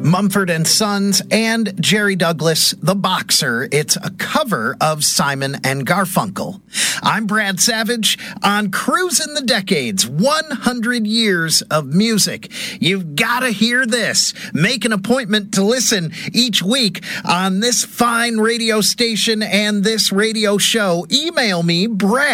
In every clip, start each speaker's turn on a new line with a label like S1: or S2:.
S1: Mumford and Sons and Jerry Douglas, The Boxer. It's a cover of Simon and Garfunkel. I'm Brad Savage on Cruising the Decades, 100 years of music. You've got to hear this. Make an appointment to listen each week on this fine radio station and this radio show. Email me,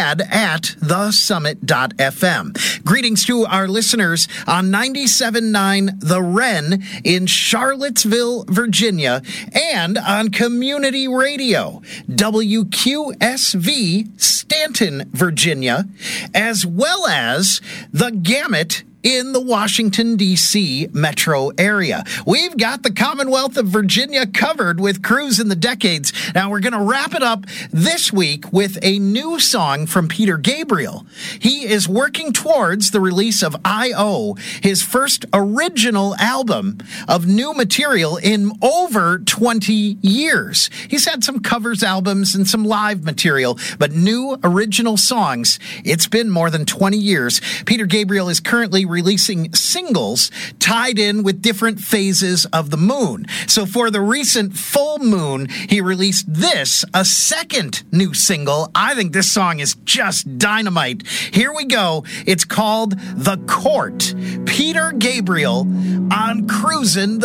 S1: brad@thesummit.fm. Greetings to our listeners on 97.9 The Wren in Charlottesville, Virginia, and on Community Radio, WQSV, Stanton, Virginia, as well as The Gamut in the Washington, D.C. metro area. We've got the Commonwealth of Virginia covered with Cruise in the Decades. Now, we're going to wrap it up this week with a new song from Peter Gabriel. He is working towards the release of I.O., his first original album of new material in over 20 years. He's had some covers albums and some live material, but new original songs, it's been more than 20 years. Peter Gabriel is currently releasing singles tied in with different phases of the moon. So for the recent full moon, he released this, a second new single. I think this song is just dynamite. Here we go. It's called The Court. Peter Gabriel on Cruisin' the